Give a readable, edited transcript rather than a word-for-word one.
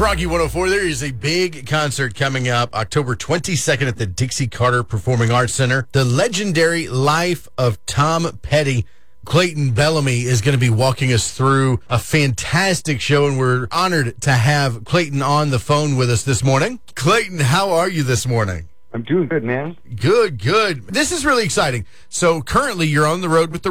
Rocky 104, there is a big concert coming up October 22nd at the Dixie Carter Performing Arts Center. The legendary life of Tom Petty. Clayton Bellamy is going to be walking us through a fantastic show, and we're honored to have Clayton on the phone with us this morning. Clayton, how are you this morning? I'm doing good, man. Good. This is really exciting. So currently you're on the road with the